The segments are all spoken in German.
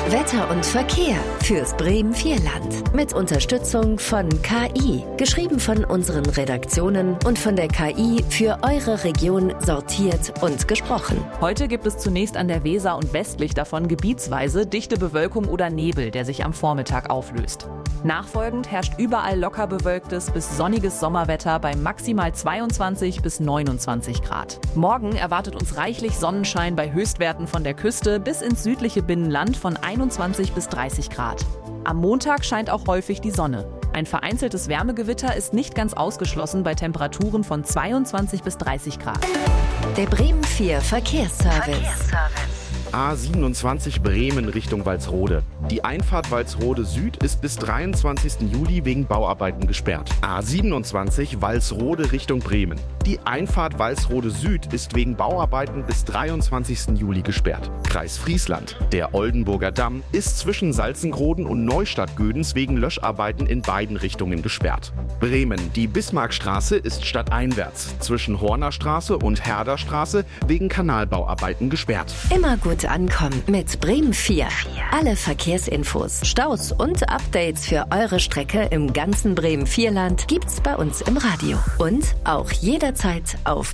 Wetter und Verkehr fürs Bremen-Vierland. Mit Unterstützung von KI. Geschrieben von unseren Redaktionen und von der KI für eure Region sortiert und gesprochen. Heute gibt es zunächst an der Weser und westlich davon gebietsweise dichte Bewölkung oder Nebel, der sich am Vormittag auflöst. Nachfolgend herrscht überall locker bewölktes bis sonniges Sommerwetter bei maximal 22 bis 29 Grad. Morgen erwartet uns reichlich Sonnenschein bei Höchstwerten von der Küste bis ins südliche Binnenland von 21 bis 30 Grad. Am Montag scheint auch häufig die Sonne. Ein vereinzeltes Wärmegewitter ist nicht ganz ausgeschlossen bei Temperaturen von 22 bis 30 Grad. Der Bremen 4 Verkehrsservice. A27 Bremen Richtung Walsrode. Die Einfahrt Walsrode Süd ist bis 23. Juli wegen Bauarbeiten gesperrt. A27 Walsrode Richtung Bremen. Die Einfahrt Walsrode Süd ist wegen Bauarbeiten bis 23. Juli gesperrt. Kreis Friesland. Der Oldenburger Damm ist zwischen Salzengroden und Neustadt-Gödens wegen Löscharbeiten in beiden Richtungen gesperrt. Bremen. Die Bismarckstraße ist stadteinwärts zwischen Horner Straße und Herder Straße wegen Kanalbauarbeiten gesperrt. Immer gut ankommen mit Bremen 4. Alle Verkehrsinfos, Staus und Updates für eure Strecke im ganzen Bremen-Vierland gibt's bei uns im Radio. Und auch jederzeit auf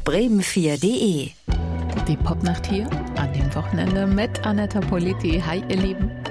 bremen4.de. Die Popnacht hier an dem Wochenende mit Anetta Politi. Hi, ihr Lieben.